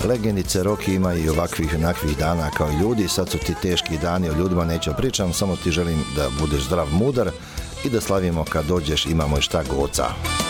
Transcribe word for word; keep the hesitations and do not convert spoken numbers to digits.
legendice Roki ima i ovakvih onakvih dana kao i ljudi, sad su ti teški dani, o ljudima neću pričam, samo ti želim da budeš zdrav, mudar i da slavimo kad dođeš, imamo i šta goca.